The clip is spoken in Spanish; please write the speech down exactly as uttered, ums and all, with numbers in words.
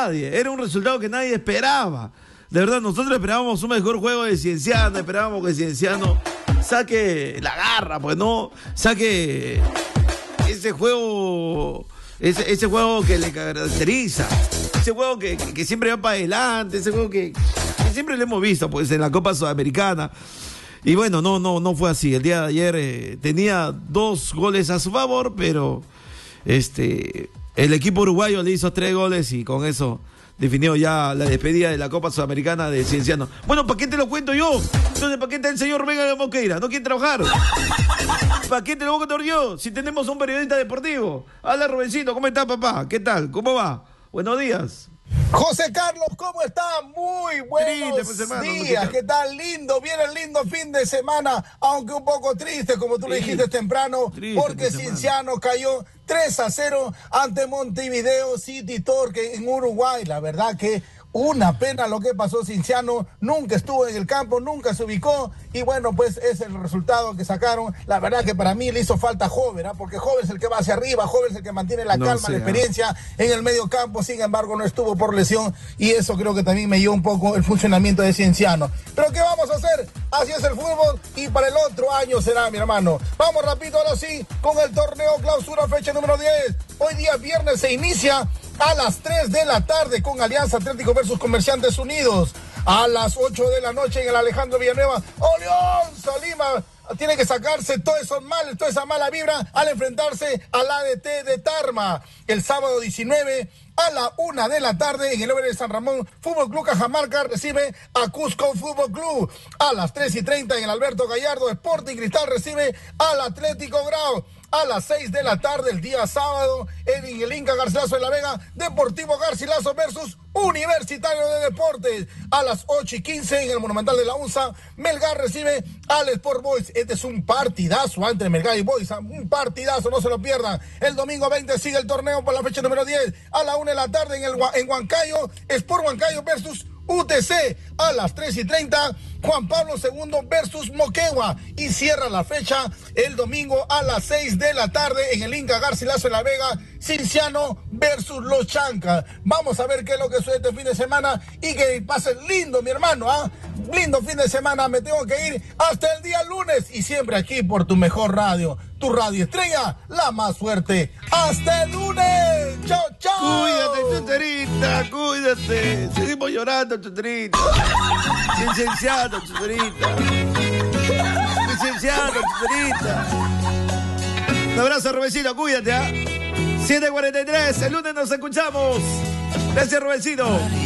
nadie, era un resultado que nadie esperaba. De verdad, nosotros esperábamos un mejor juego de Cienciano, esperábamos que Cienciano saque la garra, pues no, saque ese juego, ese, ese juego que le caracteriza, ese juego que, que, que siempre va para adelante, ese juego que, que siempre le hemos visto pues en la Copa Sudamericana. Y bueno, no, no, no fue así. El día de ayer eh, tenía dos goles a su favor, pero este el equipo uruguayo le hizo tres goles y con eso definió ya la despedida de la Copa Sudamericana de Cienciano. Bueno, ¿para qué te lo cuento yo? Entonces, ¿para qué está el señor Vega de Mosqueira? ¿No quiere trabajar? ¿Para qué te lo voy a contar yo? Si tenemos un periodista deportivo. Hola, Rubencito, ¿cómo estás, papá? ¿Qué tal? ¿Cómo va? Buenos días. José Carlos, ¿cómo está? Muy buenos triste, pues, hermano, días. ¿Qué tal? Lindo, viene el lindo fin de semana, aunque un poco triste, como tú sí. le dijiste temprano, triste, porque Cienciano cayó tres a cero ante Montevideo City Torque en Uruguay. La verdad que una pena lo que pasó. Cienciano nunca estuvo en el campo, nunca se ubicó y bueno, pues es el resultado que sacaron. La verdad que para mí le hizo falta Jover, ¿eh? Porque Jover es el que va hacia arriba, Jover es el que mantiene la no calma, sé, la experiencia en el medio campo. Sin embargo, no estuvo por lesión y eso creo que también me dio un poco el funcionamiento de Cienciano. Pero ¿qué vamos a hacer? Así es el fútbol y para el otro año será, mi hermano. Vamos rápido ahora sí con el torneo clausura fecha número diez. Hoy día viernes se inicia a las tres de la tarde con Alianza Atlético versus Comerciantes Unidos. A las ocho de la noche en el Alejandro Villanueva, Alianza Lima tiene que sacarse todo eso mal, toda esa mala vibra al enfrentarse al A D T de Tarma. El sábado diecinueve a la una de la tarde en el Over de San Ramón, Fútbol Club Cajamarca recibe a Cusco Fútbol Club. A las tres y treinta en el Alberto Gallardo, Sporting Cristal recibe al Atlético Grau. A las seis de la tarde el día sábado en el Inca Garcilaso de la Vega, Deportivo Garcilaso versus Universitario de Deportes. A las ocho y quince en el Monumental de la UNSA, Melgar recibe al Sport Boys. Este es un partidazo entre Melgar y Boys, un partidazo, no se lo pierdan. El domingo veinte sigue el torneo por la fecha número diez. A la una de la tarde en, el, en Huancayo, Sport Huancayo versus U T C. A las tres y treinta, Juan Pablo segundo versus Moquegua. Y cierra la fecha el domingo a las seis de la tarde en el Inca Garcilaso de la Vega, Cienciano versus Los Chancas. Vamos a ver qué es lo que sucede este fin de semana y que pase lindo, mi hermano, ¿ah? ¿eh? Lindo fin de semana, me tengo que ir hasta el día lunes y siempre aquí por tu mejor radio, tu radio estrella, la más fuerte. ¡Hasta el lunes! ¡Chao, chao! Cuídate, Chuterita, cuídate. Seguimos llorando, Chuterita. Licenciado, Chuterita. Licenciado, Chuterita. Un abrazo, Rubensito, cuídate, ¿ah? ¿eh? siete cuarenta y tres, el lunes nos escuchamos. Gracias, Rubensito.